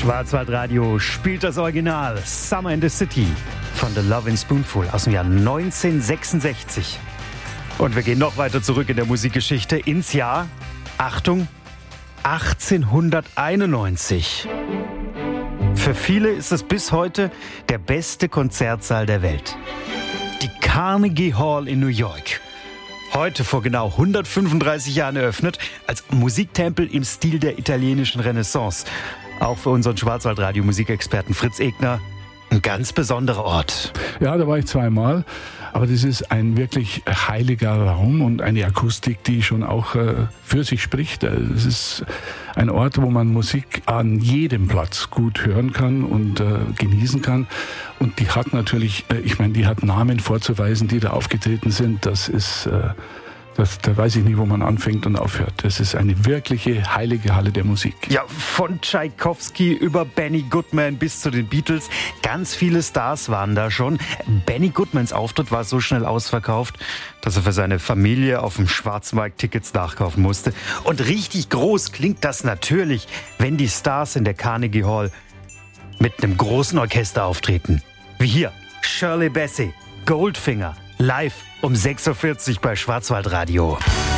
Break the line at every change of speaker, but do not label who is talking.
Schwarzwaldradio spielt das Original Summer in the City von The Lovin' Spoonful aus dem Jahr 1966. Und wir gehen noch weiter zurück in der Musikgeschichte ins Jahr, Achtung, 1891. Für viele ist es bis heute der beste Konzertsaal der Welt. Die Carnegie Hall in New York. Heute vor genau 135 Jahren eröffnet, als Musiktempel im Stil der italienischen Renaissance. Auch für unseren Schwarzwaldradio-Musikexperten Fritz Egner ein ganz besonderer Ort.
Ja, da war ich zweimal. Aber das ist ein wirklich heiliger Raum und eine Akustik, die schon auch für sich spricht. Es ist ein Ort, wo man Musik an jedem Platz gut hören kann und genießen kann. Und die hat natürlich, die hat Namen vorzuweisen, die da aufgetreten sind. Das ist... Da weiß ich nicht, wo man anfängt und aufhört. Das ist eine wirkliche heilige Halle der Musik.
Ja, von Tschaikowski über Benny Goodman bis zu den Beatles. Ganz viele Stars waren da schon. Benny Goodmans Auftritt war so schnell ausverkauft, dass er für seine Familie auf dem Schwarzmarkt Tickets nachkaufen musste. Und richtig groß klingt das natürlich, wenn die Stars in der Carnegie Hall mit einem großen Orchester auftreten. Wie hier Shirley Bassey, Goldfinger, live um 6.40 Uhr bei Schwarzwaldradio.